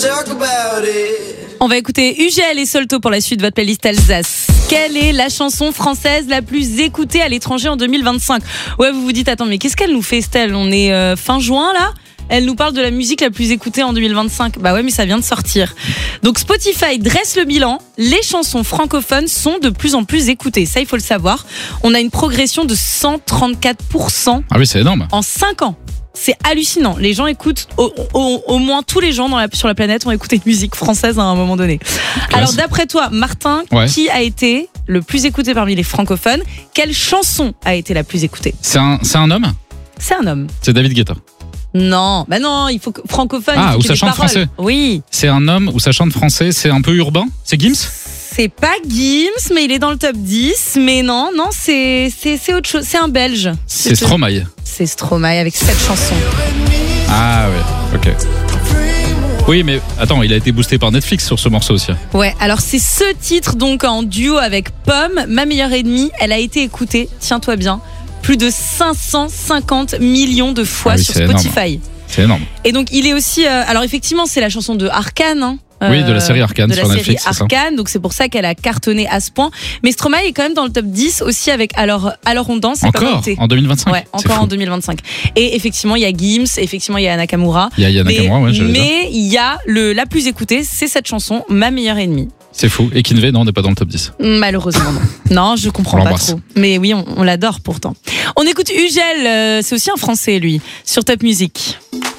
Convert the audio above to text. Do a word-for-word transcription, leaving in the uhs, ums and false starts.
On va écouter U G L et Solto pour la suite de votre playlist Alsace. Quelle est la chanson française la plus écoutée à l'étranger en deux mille vingt-cinq ? Ouais, vous vous dites, attends, mais qu'est-ce qu'elle nous fait, Estelle ? On est euh, fin juin, là ? Elle nous parle de la musique la plus écoutée en deux mille vingt-cinq. Bah ouais, mais ça vient de sortir. Donc Spotify dresse le bilan. Les chansons francophones sont de plus en plus écoutées. Ça, il faut le savoir. On a une progression de cent trente-quatre pour cent. Ah oui, c'est énorme. En cinq ans. C'est hallucinant. Les gens écoutent, au, au, au moins tous les gens dans la, sur la planète ont écouté une musique française à un moment donné. Classe. Alors d'après toi, Martin, ouais. qui a été le plus écouté parmi les francophones ? Quelle chanson a été la plus écoutée ? C'est un, c'est un homme ? C'est un homme. C'est David Guetta. Non, bah non, il faut que francophone. Ah, il faut où qu'il y ça ait des chante paroles. français. Oui. C'est un homme où ça chante français, c'est un peu urbain. C'est Gims ? C'est pas Gims, mais il est dans le top dix. Mais non, non, c'est, c'est, c'est autre chose. C'est un Belge. C'est, c'est Stromae. C'est Stromae avec cette chanson. Ah ouais, ok. Oui, mais attends, il a été boosté par Netflix sur ce morceau aussi. Ouais, alors c'est ce titre donc en duo avec Pomme, Ma meilleure ennemie. Elle a été écoutée, tiens-toi bien, plus de cinq cent cinquante millions de fois ah oui, sur Spotify. Énorme. C'est énorme. Et donc il est aussi, euh, alors effectivement c'est la chanson de Arcane. Hein. Oui, de la série Arcane sur Netflix. De la série Arcane, donc c'est pour ça qu'elle a cartonné à ce point. Mais Stromae est quand même dans le top dix aussi avec Alors, Alors on danse. Encore en deux mille vingt-cinq. Ouais, encore en deux mille vingt-cinq. Et effectivement, il y a Gims, effectivement, il y a Nakamura. Il y a, y a Nakamura, mais, ouais, j'allais Mais il y a le, la plus écoutée, c'est cette chanson, Ma meilleure ennemie. C'est fou. Et Kinvey, non, on n'est pas dans le top dix. Malheureusement, non. Non, je comprends pas trop. Mais oui, on, on l'adore pourtant. On écoute U G L, euh, c'est aussi un français, lui, sur Top Music.